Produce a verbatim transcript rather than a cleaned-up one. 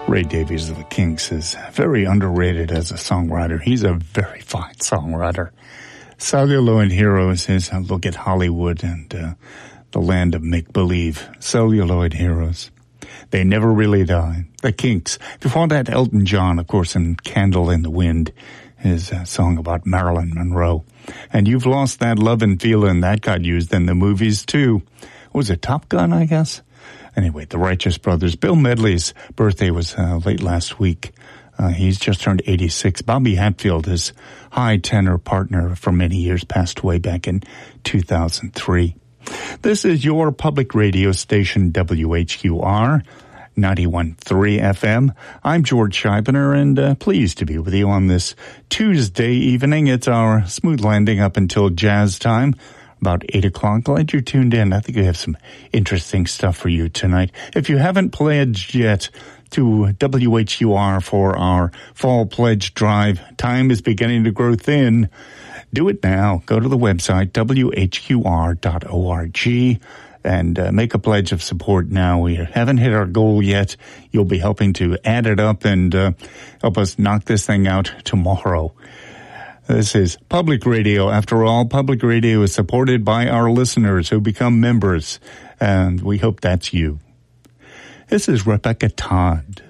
Ray Davies of the Kinks is very underrated as a songwriter. He's a very fine songwriter. Celluloid Heroes is a look at Hollywood and uh, the land of make-believe. Celluloid Heroes. They never really die. The Kinks. Before that, Elton John, of course, in Candle in the Wind, his uh, song about Marilyn Monroe. And You've Lost That Love and Feelin', that got used in the movies, too. What was it, Top Gun, I guess? Anyway, the Righteous Brothers. Bill Medley's birthday was uh, late last week. Uh, he's just turned eighty-six. Bobby Hatfield, his high tenor partner for many years, passed away back in two thousand three. This is your public radio station, W H Q R, ninety-one point three F M. I'm George Scheibner, and uh, pleased to be with you on this Tuesday evening. It's our smooth landing up until jazz time. About eight o'clock. Glad you're tuned in. I think we have some interesting stuff for you tonight. If you haven't pledged yet to W H U R for our fall pledge drive, time is beginning to grow thin. Do it now. Go to the website, W H Q R dot org, and uh, make a pledge of support now. We haven't hit our goal yet. You'll be helping to add it up and uh, help us knock this thing out tomorrow. This is public radio. After all, public radio is supported by our listeners who become members, and we hope that's you. This is Rebecca Todd.